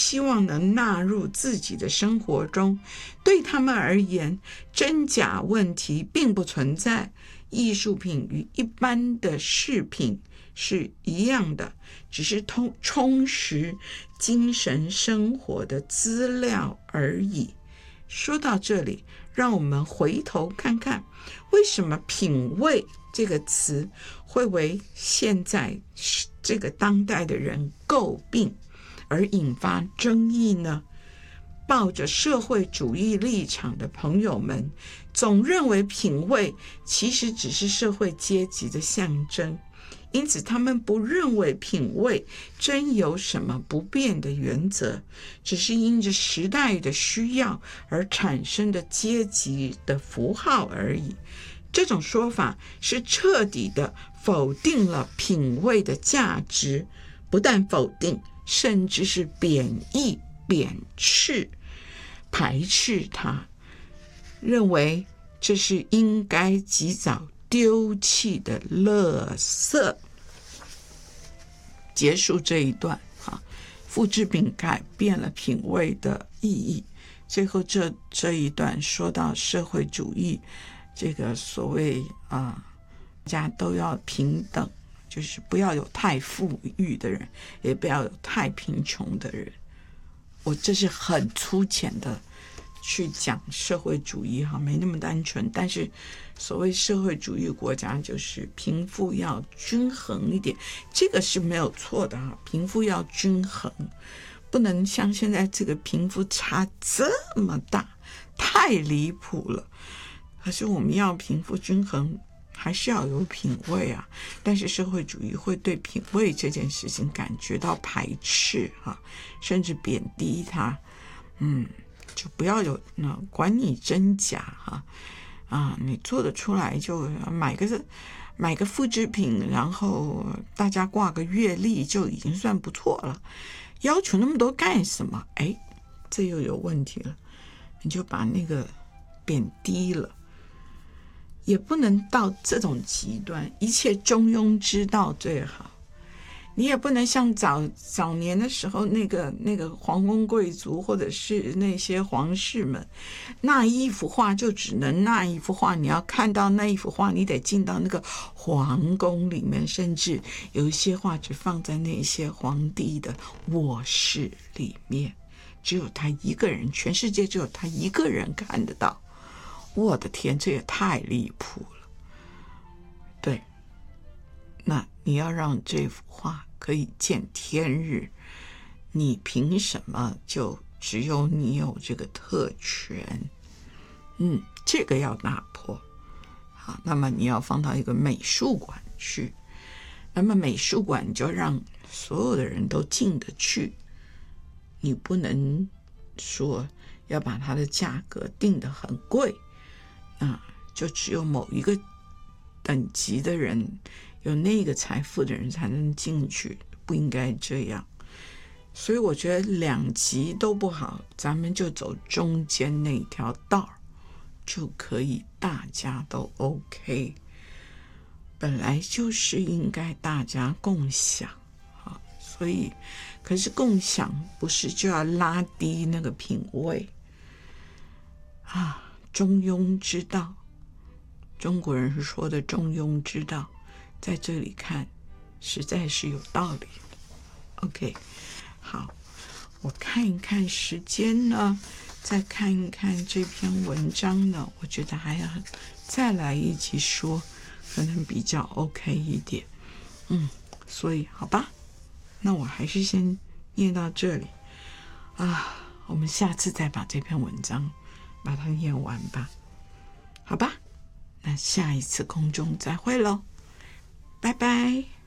希望能纳入自己的生活中。对他们而言，真假问题并不存在，艺术品与一般的饰品是一样的，只是充实精神生活的资料而已。说到这里，让我们回头看看，为什么品味这个词会为现在这个当代的人诟病而引发争议呢？抱着社会主义立场的朋友们总认为品味其实只是社会阶级的象征，因此他们不认为品味真有什么不变的原则，只是因着时代的需要而产生的阶级的符号而已。这种说法是彻底的否定了品味的价值，不但否定，甚至是贬义、贬斥、排斥它，认为这是应该及早丢弃的垃圾。结束这一段复制品改变了品味的意义。最后这一段说到社会主义，这个所谓大家都要平等，就是不要有太富裕的人，也不要有太贫穷的人。我这是很粗浅的去讲社会主义没那么单纯，但是所谓社会主义国家就是贫富要均衡一点，这个是没有错的贫富要均衡，不能像现在这个贫富差这么大，太离谱了。可是我们要贫富均衡，还是要有品味但是社会主义会对品味这件事情感觉到排斥甚至贬低它。就不要有管你真假你做得出来就买个复制品，然后大家挂个月历就已经算不错了，要求那么多干什么？这又有问题了，你就把那个贬低了。也不能到这种极端，一切中庸之道最好。你也不能像早年的时候那个皇宫贵族或者是那些皇室们，那一幅画就只能那一幅画，你要看到那一幅画，你得进到那个皇宫里面，甚至有一些画只放在那些皇帝的卧室里面，只有他一个人，全世界只有他一个人看得到。我的天，这也太离谱了。对，那你要让这幅画可以见天日，你凭什么就只有你有这个特权？这个要打破。好，那么你要放到一个美术馆去，那么美术馆就让所有的人都进得去，你不能说要把它的价格定得很贵，就只有某一个等级的人，有那个财富的人才能进去，不应该这样。所以我觉得两极都不好，咱们就走中间那条道就可以，大家都 OK。本来就是应该大家共享所以可是共享不是就要拉低那个品味中庸之道，中国人说的中庸之道，在这里看实在是有道理。 OK， 好，我看一看时间呢，再看一看这篇文章呢，我觉得还要再来一集说，可能比较 OK 一点。所以好吧，那我还是先念到这里我们下次再把这篇文章把它念完吧，好吧？那下一次空中再会咯，拜拜。